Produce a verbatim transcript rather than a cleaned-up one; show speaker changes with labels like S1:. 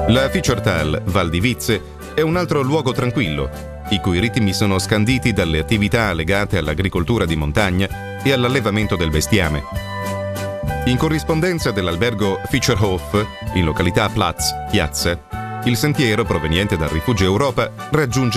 S1: La Fischertal, Val di Vizze, è un altro luogo tranquillo, i cui ritmi sono scanditi dalle attività legate all'agricoltura di montagna e all'allevamento del bestiame. In corrispondenza dell'albergo Fischerhof, in località Platz, Piazza, il sentiero proveniente dal Rifugio Europa raggiunge